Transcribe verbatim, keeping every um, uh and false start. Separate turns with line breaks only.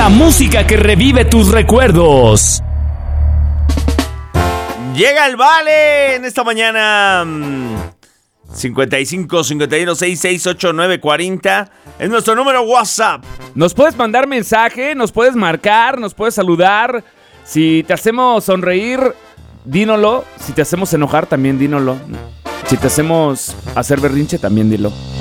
La música que revive tus recuerdos.
Llega el Vale en esta mañana. cincuenta y cinco, cincuenta y uno, sesenta y seis, ochenta y nueve, cuarenta. Es nuestro número WhatsApp.
Nos puedes mandar mensaje, nos puedes marcar, nos puedes saludar. Si te hacemos sonreír, dínolo. Si te hacemos enojar, también dínolo. Si te hacemos hacer berrinche, también dilo.